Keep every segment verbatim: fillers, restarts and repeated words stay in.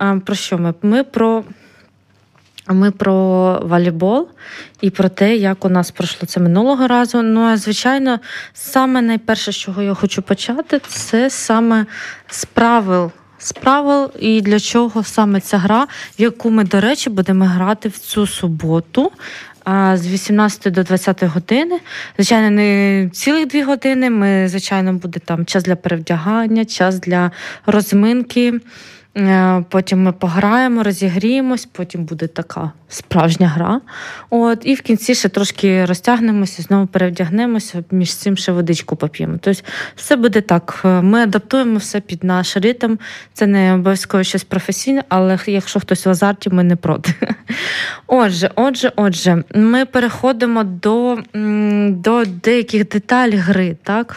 про що ми? Ми про, ми про волейбол і про те, як у нас пройшло це минулого разу. Ну, а, звичайно, саме найперше, з чого я хочу почати, це саме з правил. З правил і для чого саме ця гра, в яку ми, до речі, будемо грати в цю суботу з вісімнадцятої до двадцятої години. Звичайно, не цілих дві години. Ми, звичайно, буде там час для перевдягання, час для розминки. Потім ми пограємо, розігріємось, потім буде така справжня гра. От, і в кінці ще трошки розтягнемося, знову перевдягнемося, між цим ще водичку поп'ємо. Тобто все буде так. Ми адаптуємо все під наш ритм. Це не обов'язково щось професійне, але якщо хтось в азарті, ми не проти. Отже, отже, отже, ми переходимо до, до деяких деталей гри, так?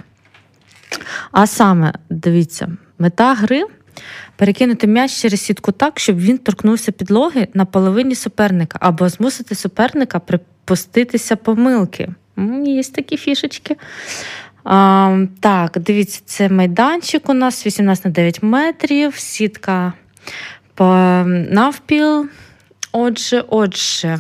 А саме, дивіться, мета гри – перекинути м'яч через сітку так, щоб він торкнувся підлоги на половині суперника, або змусити суперника припуститися помилки. Є такі фішечки. А, так, дивіться, це майданчик у нас вісімнадцять на дев'ять метрів, сітка по навпіл. Отже, отже.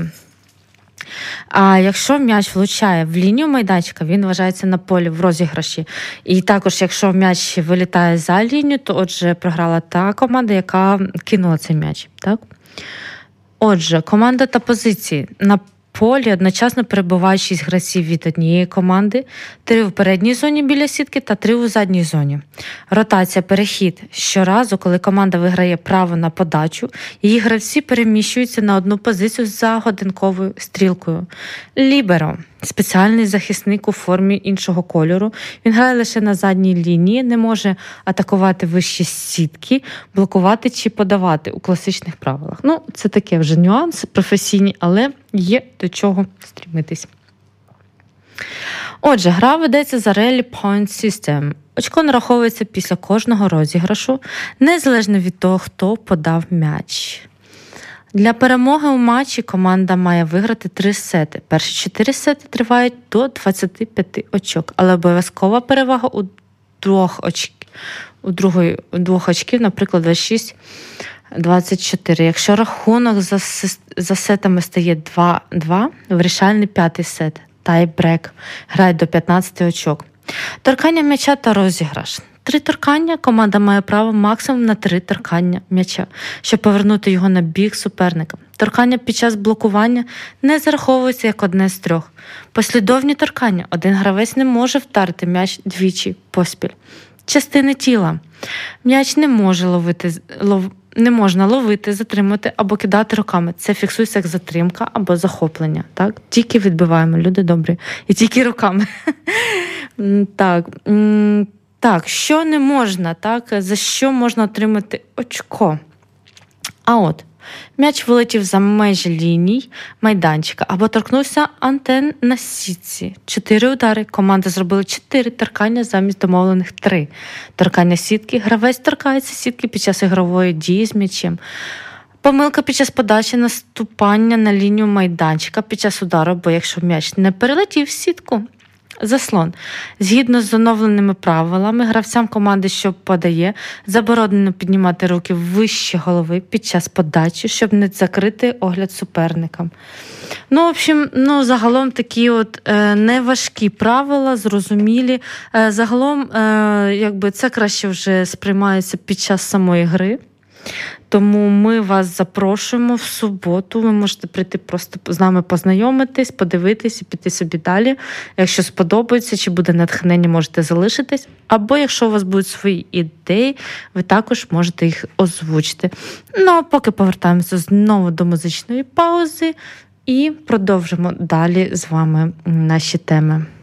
А якщо м'яч влучає в лінію майданчика, він вважається на полі в розіграші. І також, якщо м'яч вилітає за лінію, то отже програла та команда, яка кинула цей м'яч. Так? Отже, команда та позиції. На полі одночасно перебувають шість гравців від однієї команди, три у передній зоні біля сітки та три у задній зоні. Ротація, перехід. Щоразу, коли команда виграє право на подачу, її гравці переміщуються на одну позицію за годинковою стрілкою. Ліберо. Спеціальний захисник у формі іншого кольору. Він грає лише на задній лінії, не може атакувати вищі сітки, блокувати чи подавати у класичних правилах. Ну, це таке вже нюанси професійні, але є до чого стрімитись. Отже, гра ведеться за Rally Point System. Очко нараховується після кожного розіграшу, незалежно від того, хто подав м'яч. Для перемоги у матчі команда має виграти три сети. Перші чотири сети тривають до двадцяти п'яти очок, але обов'язкова перевага у двох очків, у другої, у двох очків, наприклад, двадцять шість двадцять чотири. Якщо рахунок за, за сетами стає два-два, вирішальний п'ятий сет, тайбрек, грають до п'ятнадцяти очок. Торкання м'яча та розіграш. Три торкання, команда має право максимум на три торкання м'яча, щоб повернути його на бік суперника. Торкання під час блокування не зараховується як одне з трьох. Послідовні торкання. Один гравець не може вдарити м'яч двічі поспіль. Частини тіла. М'яч не може ловити, лов, не можна ловити, затримати або кидати руками. Це фіксується як затримка або захоплення. Так? Тільки відбиваємо, люди добрі. І тільки руками. Так. Так, що не можна, так? За що можна отримати очко? А от, м'яч вилетів за межі ліній майданчика або торкнувся антен на сітці. Чотири удари. Команда зробила чотири торкання замість домовлених три. Торкання сітки. Гравець торкається сітки під час ігрової дії з м'ячем. Помилка під час подачі, наступання на лінію майданчика під час удару, бо якщо м'яч не перелетів в сітку. Заслон. Згідно з оновленими правилами, гравцям команди, що подає, заборонено піднімати руки вище голови під час подачі, щоб не закрити огляд суперникам. Ну, в общем, ну, загалом такі от е, неважкі правила, зрозумілі. Е, загалом, е, якби це краще вже сприймається під час самої гри. Тому ми вас запрошуємо в суботу. Ви можете прийти просто з нами познайомитись, подивитись і піти собі далі. Якщо сподобається, чи буде натхнення, можете залишитись. Або якщо у вас будуть свої ідеї, ви також можете їх озвучити. Ну, а поки повертаємося знову до музичної паузи і продовжимо далі з вами наші теми.